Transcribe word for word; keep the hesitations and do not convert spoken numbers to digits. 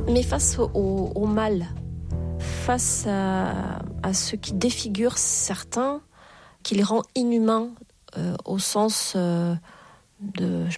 Mais face au, au mal, face à, à ce qui défigure certains, qui les rend inhumains euh, au sens euh, de,